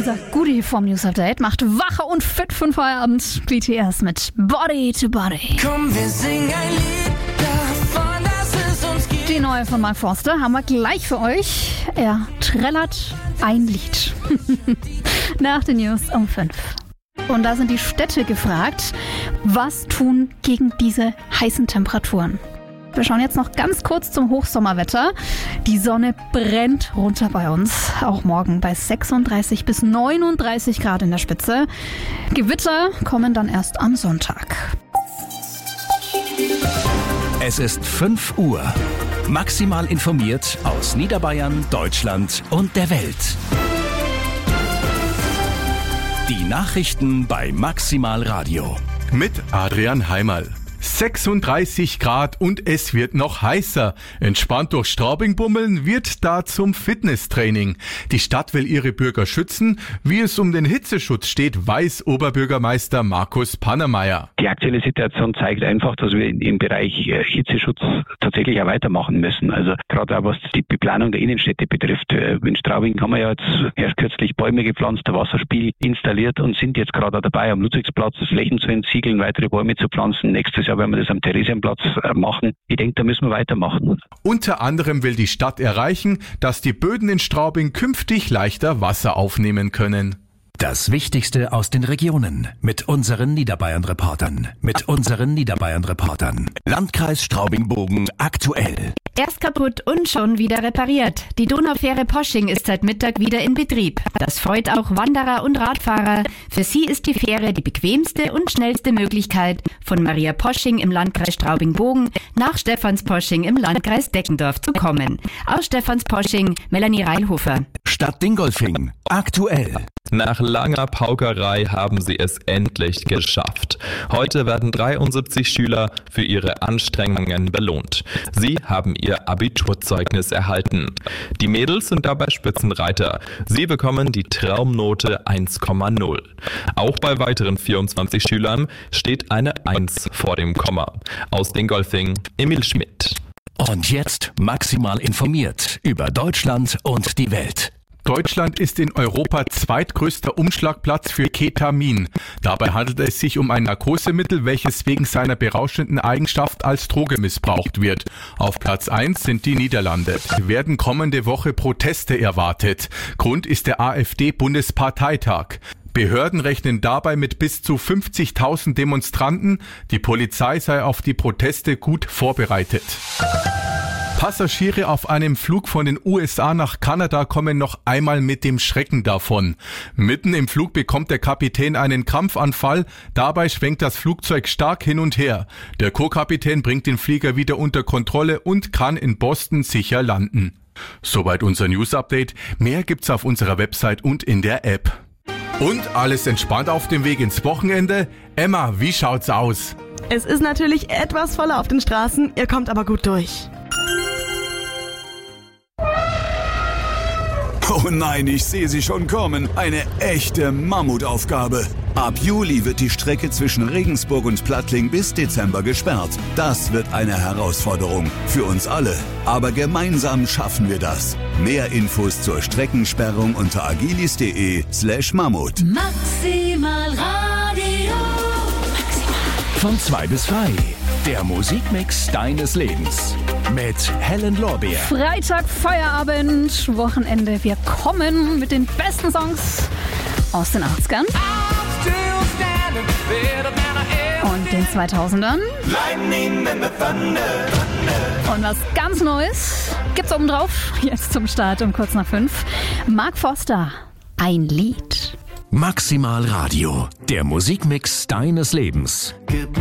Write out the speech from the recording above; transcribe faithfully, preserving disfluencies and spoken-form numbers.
Unser Goodie vom News Update macht wacher und fit für den Feierabend. B T S mit Body to Body. Komm, wir singen ein Lied davon, dass es uns gibt. Die neue von Mark Forster haben wir gleich für euch. Er trällert ein Lied. Nach den News um fünf. Und da sind die Städte gefragt, was tun gegen diese heißen Temperaturen? Wir schauen jetzt noch ganz kurz zum Hochsommerwetter. Die Sonne brennt runter bei uns, auch morgen bei sechsunddreißig bis neununddreißig Grad in der Spitze. Gewitter kommen dann erst am Sonntag. Es ist fünf Uhr. Maximal informiert aus Niederbayern, Deutschland und der Welt. Die Nachrichten bei Maximal Radio. Mit Adrian Heimerl. sechsunddreißig Grad und es wird noch heißer. Entspannt durch Straubing bummeln wird da zum Fitnesstraining. Die Stadt will ihre Bürger schützen. Wie es um den Hitzeschutz steht, weiß Oberbürgermeister Markus Pannermeier. Die aktuelle Situation zeigt einfach, dass wir im Bereich Hitzeschutz tatsächlich auch weitermachen müssen. Also gerade auch was die Beplanung der Innenstädte betrifft. In Straubing haben wir ja jetzt erst kürzlich Bäume gepflanzt, der Wasserspiegel installiert und sind jetzt gerade auch dabei, am Ludwigsplatz Flächen zu entsiegeln, weitere Bäume zu pflanzen. Nächstes Jahr wenn wir das am Theresienplatz machen. Ich denke, da müssen wir weitermachen. Unter anderem will die Stadt erreichen, dass die Böden in Straubing künftig leichter Wasser aufnehmen können. Das Wichtigste aus den Regionen mit unseren Niederbayern-Reportern. Mit unseren Niederbayern-Reportern. Landkreis Straubing-Bogen aktuell. Erst kaputt und schon wieder repariert. Die Donaufähre Posching ist seit Mittag wieder in Betrieb. Das freut auch Wanderer und Radfahrer. Für sie ist die Fähre die bequemste und schnellste Möglichkeit, von Maria Posching im Landkreis Straubing-Bogen nach Stephansposching im Landkreis Deckendorf zu kommen. Aus Stephansposching, Melanie Reilhofer. Stadt Dingolfing aktuell. Nach langer Paukerei haben sie es endlich geschafft. Heute werden dreiundsiebzig Schüler für ihre Anstrengungen belohnt. Sie haben ihr Abiturzeugnis erhalten. Die Mädels sind dabei Spitzenreiter. Sie bekommen die Traumnote eins Komma null. Auch bei weiteren vierundzwanzig Schülern steht eine eins vor dem Komma. Aus Dingolfing, Emil Schmidt. Und jetzt maximal informiert über Deutschland und die Welt. Deutschland ist in Europa zweitgrößter Umschlagplatz für Ketamin. Dabei handelt es sich um ein Narkosemittel, welches wegen seiner berauschenden Eigenschaft als Droge missbraucht wird. Auf Platz eins sind die Niederlande. Es werden kommende Woche Proteste erwartet. Grund ist der AfD-Bundesparteitag. Behörden rechnen dabei mit bis zu fünfzigtausend Demonstranten. Die Polizei sei auf die Proteste gut vorbereitet. Passagiere auf einem Flug von den U S A nach Kanada kommen noch einmal mit dem Schrecken davon. Mitten im Flug bekommt der Kapitän einen Krampfanfall, dabei schwenkt das Flugzeug stark hin und her. Der Co-Kapitän bringt den Flieger wieder unter Kontrolle und kann in Boston sicher landen. Soweit unser News-Update. Mehr gibt's auf unserer Website und in der App. Und alles entspannt auf dem Weg ins Wochenende? Emma, wie schaut's aus? Es ist natürlich etwas voller auf den Straßen, ihr kommt aber gut durch. Oh nein, ich sehe sie schon kommen. Eine echte Mammutaufgabe. Ab Juli wird die Strecke zwischen Regensburg und Plattling bis Dezember gesperrt. Das wird eine Herausforderung für uns alle. Aber gemeinsam schaffen wir das. Mehr Infos zur Streckensperrung unter agilis.de slash Mammut. Maximal Radio. Von zwei bis drei. Der Musikmix deines Lebens. Mit Helen Lorbeer. Freitag, Feierabend, Wochenende. Wir kommen mit den besten Songs aus den achtzigern und den zweitausendern. Und was ganz Neues gibt's oben drauf. Jetzt zum Start um kurz nach fünf. Mark Forster, ein Lied. Maximal Radio. Der Musikmix deines Lebens. Gib